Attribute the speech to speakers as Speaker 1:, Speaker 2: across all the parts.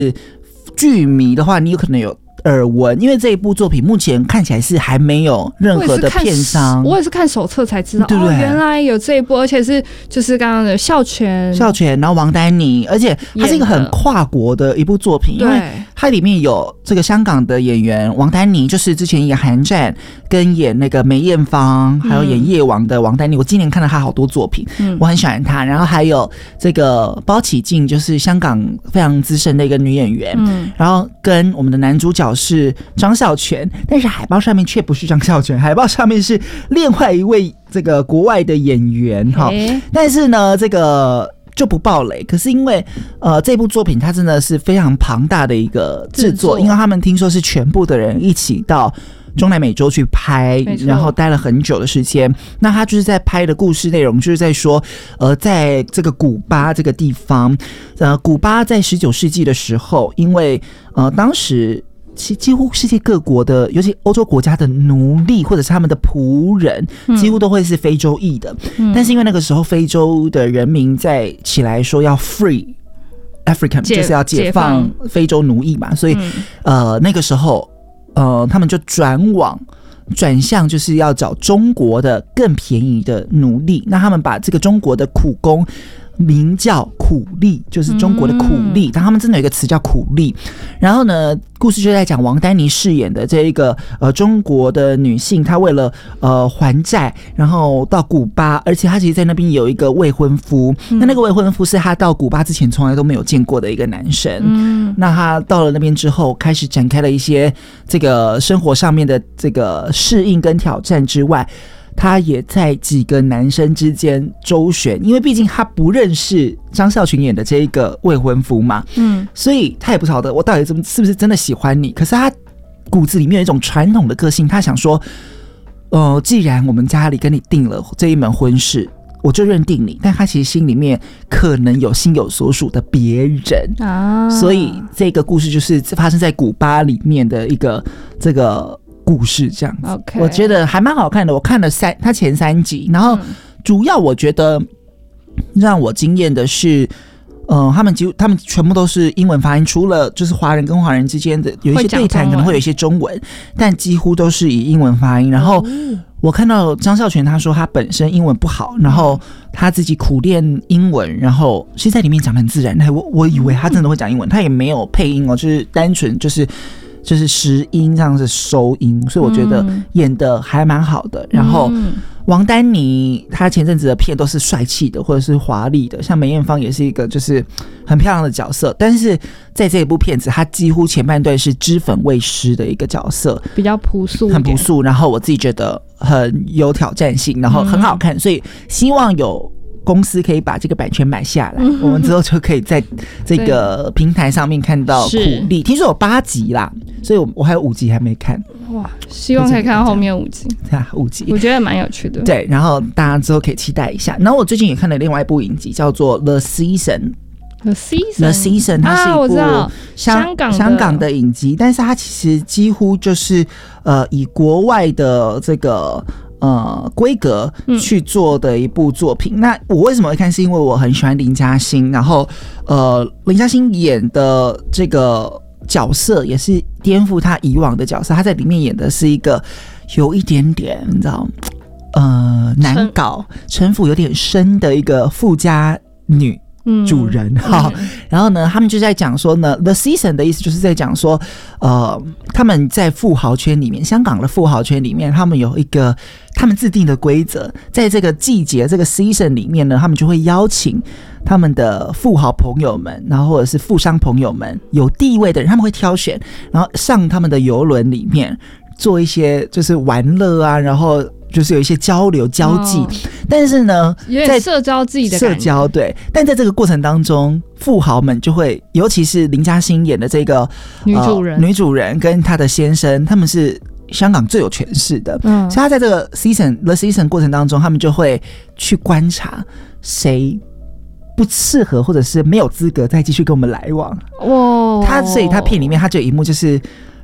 Speaker 1: 剧迷的话，你有可能有耳闻，因为这一部作品目前看起来是还没有任何的片商。
Speaker 2: 我也是看手册才知道，
Speaker 1: 对不对？
Speaker 2: 原来有这一部，而且是就是刚刚的孝全，
Speaker 1: 然后王丹妮，而且它是一个很跨国的一部作品，因为它里面有这个香港的演员王丹妮，就是之前演寒战跟演那个梅艳芳，还有演夜王的王丹妮。我今年看了她好多作品，我很喜欢她。然后还有这个包启静，就是香港非常资深的一个女演员，然后跟我们的男主角是张孝全，但是海报上面却不是张孝全，海报上面是另外一位这个国外的演员哈。但是呢，这个就不爆雷。可是因为这部作品它真的是非常庞大的一个制作，因为他们听说是全部的人一起到中南美洲去拍，然后待了很久的时间。那他就是在拍的故事内容，就是在说，在这个古巴这个地方，古巴在19世纪的时候，因为当时几乎世界各国的，尤其欧洲国家的奴隶或者是他们的仆人，几乎都会是非洲裔的。但是因为那个时候非洲的人民在起来说要 free African， 就是要解放非洲奴役嘛，所以那个时候他们就转向就是要找中国的更便宜的奴隶。那他们把这个中国的苦工名叫苦力，就是中国的苦力，但他们真的有一个词叫苦力。然后呢，故事就在讲王丹妮饰演的这一个中国的女性，她为了还债，然后到古巴，而且她其实在那边有一个未婚夫，那个未婚夫是她到古巴之前从来都没有见过的一个男生。那她到了那边之后，开始展开了一些这个生活上面的这个适应跟挑战之外，他也在几个男生之间周旋，因为毕竟他不认识张孝全演的这一个未婚夫嘛，所以他也不晓得我到底是不是真的喜欢你。可是他骨子里面有一种传统的个性，他想说，既然我们家里跟你定了这一门婚事，我就认定你。但他其实心里面可能有心有所属的别人啊，所以这个故事就是发生在古巴里面的一个这个故事这样子。我觉得还蛮好看的，我看了他前3集，然后主要我觉得让我惊艳的是他们全部都是英文发音，除了就是华人跟华人之间的有一些对谈可能会有一些中文，但几乎都是以英文发音。然后我看到张孝全他说他本身英文不好，然后他自己苦练英文，然后其实在里面讲得很自然，我以为他真的会讲英文，他也没有配音哦，就是单纯就是实音这样子收音，所以我觉得演的还蛮好的。然后王丹妮她前阵子的片都是帅气的或者是华丽的，像梅艳芳也是一个就是很漂亮的角色，但是在这一部片子她几乎前半段是脂粉未施的一个角色，
Speaker 2: 比较朴素，
Speaker 1: 很朴素，然后我自己觉得很有挑战性，然后很好看，所以希望有公司可以把这个版权买下来，我们之后就可以在这个平台上面看到苦力。听说有8集啦，所以我还有5集还没看。哇，
Speaker 2: 希望可以看到后面5集。
Speaker 1: 5集
Speaker 2: 我觉得蛮有趣的。
Speaker 1: 对，然后大家之后可以期待一下。然后我最近也看了另外一部影集，叫做《The Season》。The Season， 它是一部香港的影集，但是它其实几乎就是以国外的这个规格去做的一部作品。那我为什么会看，是因为我很喜欢林嘉欣，然后林嘉欣演的这个角色也是颠覆他以往的角色，他在里面演的是一个有一点点你知道难搞城府有点深的一个富家女主人然后呢他们就在讲说呢 The Season 的意思就是在讲说他们在富豪圈里面，香港的富豪圈里面，他们有一个他们制定的规则，在这个季节这个 season 里面呢，他们就会邀请他们的富豪朋友们，然后或者是富商朋友们，有地位的人，他们会挑选，然后上他们的邮轮里面做一些就是玩乐啊，然后就是有一些交流交际，但是呢，
Speaker 2: 有点社交自己的感觉，
Speaker 1: 社交对。但在这个过程当中，富豪们就会，尤其是林嘉欣演的这个女主人跟她的先生，他们是香港最有权势的，所以他在这个 The Season 过程当中，他们就会去观察谁不适合或者是没有资格再继续跟我们来往。所以他片里面他就有一幕就是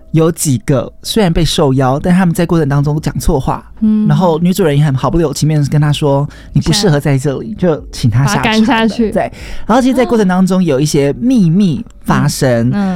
Speaker 1: 有几个虽然被受邀，但他们在过程当中讲错话，然后女主人也很毫不留情面跟他说你不适合在这里，就请他下
Speaker 2: 赶下去。
Speaker 1: 对，然后其实在过程当中有一些秘密发生，